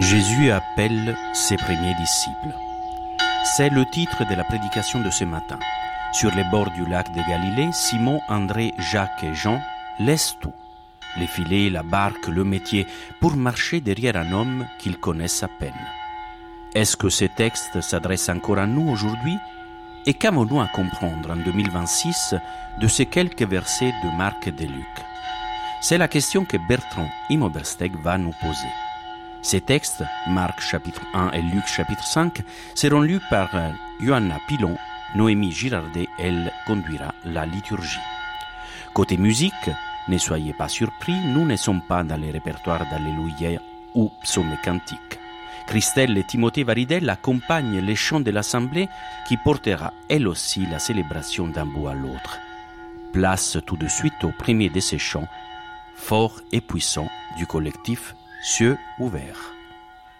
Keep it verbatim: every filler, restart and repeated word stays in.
Jésus appelle ses premiers disciples. C'est le titre de la prédication de ce matin. Sur les bords du lac de Galilée, Simon, André, Jacques et Jean laissent tout. Les filets, la barque, le métier, pour marcher derrière un homme qu'ils connaissent à peine. Est-ce que ce texte s'adresse encore à nous aujourd'hui? Et qu'avons-nous à comprendre en deux mille vingt-six de ces quelques versets de Marc et de Luc? C'est la question que Bertrand Imobersteg va nous poser. Ces textes, Marc chapitre un et Luc chapitre cinq, seront lus par Johanna Pilon. Noémie Girardet, elle, conduira la liturgie. Côté musique, ne soyez pas surpris, nous ne sommes pas dans les répertoires d'Alléluia ou psaumes cantiques. Christelle et Timothée Varidel accompagnent les chants de l'Assemblée qui portera elle aussi la célébration d'un bout à l'autre. Place tout de suite au premier de ces chants, fort et puissant du collectif Cieux ouverts.